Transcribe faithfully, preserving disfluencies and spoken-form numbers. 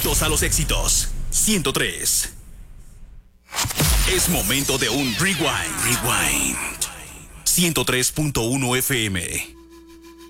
Adictos a los éxitos. ciento tres. Es momento de un rewind. Rewind. ciento tres punto uno F M.